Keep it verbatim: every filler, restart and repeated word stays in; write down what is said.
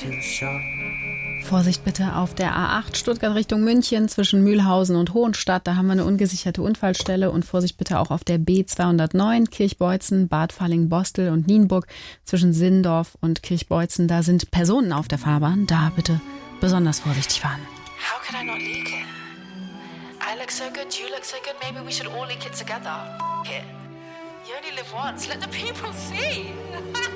Vorsicht bitte auf der A acht Stuttgart Richtung München zwischen Mühlhausen und Hohenstadt. Da haben wir eine ungesicherte Unfallstelle. Und Vorsicht bitte auch auf der B zweihundertneun Kirchbeutzen, Bad Falling-Bostel und Nienburg zwischen Sinndorf und Kirchbeutzen. Da sind Personen auf der Fahrbahn. Da bitte besonders vorsichtig fahren. How can I not leak it? I look so good, you look so good. Maybe we should all leak it together. F- it. You only live once. Let the people see.